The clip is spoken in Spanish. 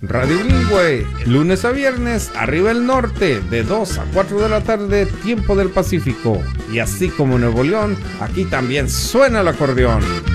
Radio Bilingüe, lunes a viernes, arriba el norte, de 2 a 4 de la tarde, tiempo del Pacífico. Y así como Nuevo León, aquí también suena el acordeón.